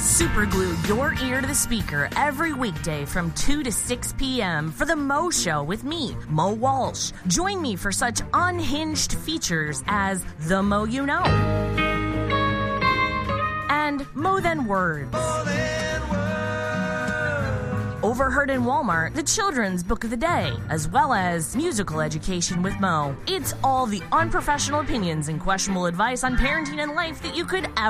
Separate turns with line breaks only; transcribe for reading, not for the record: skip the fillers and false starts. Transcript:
Superglue your ear to the speaker every weekday from 2 to 6 p.m. for The Mo Show with me, Mo Walsh. Join me for such unhinged features as The Mo You Know and Mo Then Words. Overheard in Walmart, the children's book of the day, as well as musical education with Mo. It's all the unprofessional opinions and questionable advice on parenting and life that you could ever